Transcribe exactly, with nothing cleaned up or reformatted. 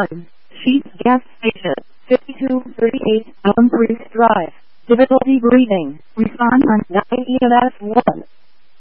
time. Sheets Gas Station, fifty-two thirty-eight Elm Creek Drive. Difficulty breathing. Respond on nine E M S one.